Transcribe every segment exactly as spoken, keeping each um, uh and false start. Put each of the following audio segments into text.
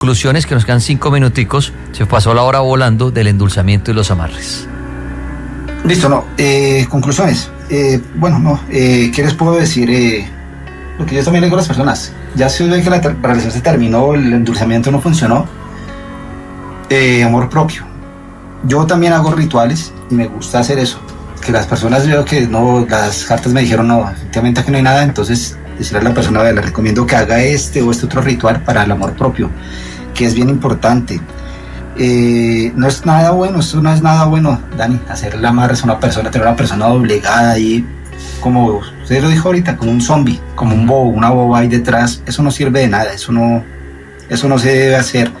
Conclusiones, que nos quedan cinco minuticos. Se pasó la hora volando del endulzamiento y los amarres. Listo, no. Eh, conclusiones. Eh, bueno, no. Eh, ¿Qué les puedo decir? Eh, lo que yo también le digo a las personas. Ya se ve que la ter- paralización se terminó, el endulzamiento no funcionó. Eh, amor propio. Yo también hago rituales y me gusta hacer eso. Que las personas, veo que no, las cartas me dijeron no, efectivamente aquí no hay nada, entonces decirle a la persona, le recomiendo que haga este o este otro ritual para el amor propio, que es bien importante. Eh, no es nada bueno, esto no es nada bueno, Dani, hacerle amarres a una persona, tener una persona doblegada ahí, como usted lo dijo ahorita, como un zombie, como un bobo, una boba ahí detrás, eso no sirve de nada, eso no, eso no se debe hacer.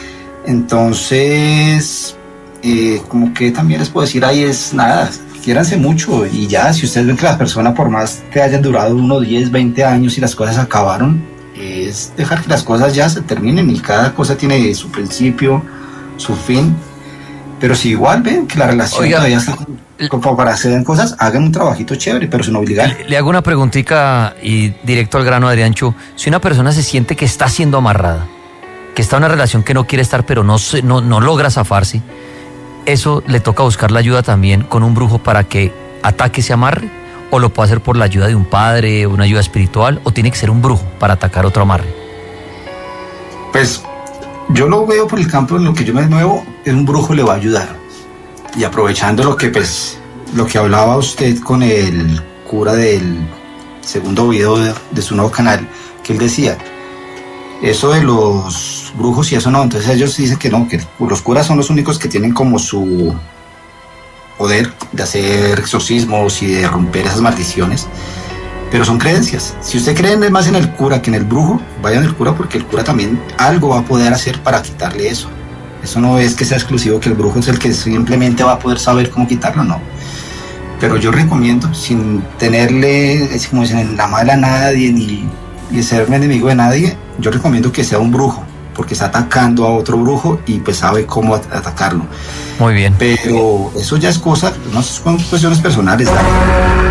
Entonces, eh, como que también les puedo decir, ahí es nada, quiéranse mucho y ya, si ustedes ven que las personas por más que hayan durado uno, diez, veinte años y las cosas acabaron, es dejar que las cosas ya se terminen y cada cosa tiene su principio, su fin, pero si igual ven que la relación Oiga, todavía está como para hacer cosas, hagan un trabajito chévere, pero sin obligar. Le, le hago una preguntita y directo al grano, Adriancho. Si una persona se siente que está siendo amarrada, que está en una relación que no quiere estar, pero no, no, no logra zafarse, ¿eso le toca buscar la ayuda también con un brujo para que ataque ese amarre? ¿O lo puede hacer por la ayuda de un padre, una ayuda espiritual? ¿O tiene que ser un brujo para atacar otro amarre? Pues yo lo veo por el campo en lo que yo me muevo, un brujo le va a ayudar. Y aprovechando lo que pues lo que hablaba usted con el cura del segundo video de, de su nuevo canal, que él decía, eso de los brujos y eso no, entonces ellos dicen que no, que los curas son los únicos que tienen como su poder de hacer exorcismos y de romper esas maldiciones, pero son creencias. Si usted cree más en el cura que en el brujo, vayan al cura, porque el cura también algo va a poder hacer para quitarle eso. Eso no es que sea exclusivo, que el brujo es el que simplemente va a poder saber cómo quitarlo, no. Pero yo recomiendo, sin tenerle, como dicen, en la mala a nadie, ni, ni ser enemigo de nadie, yo recomiendo que sea un brujo, porque está atacando a otro brujo y pues sabe cómo at- atacarlo. Muy bien. Pero eso ya es cosa, no son cuestiones personales, Dani.